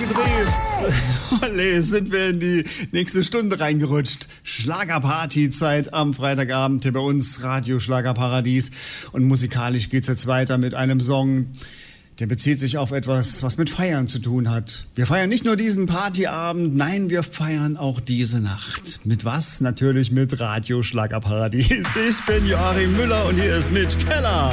Triebs. Olle, sind wir in die nächste Stunde reingerutscht. Schlagerparty-Zeit am Freitagabend hier bei uns, Radio Schlagerparadies. Und musikalisch geht's jetzt weiter mit einem Song, der bezieht sich auf etwas, was mit Feiern zu tun hat. Wir feiern nicht nur diesen Partyabend, nein, wir feiern auch diese Nacht. Mit was? Natürlich mit Radio Schlagerparadies. Ich bin Joachim Müller und hier ist Mitch Keller.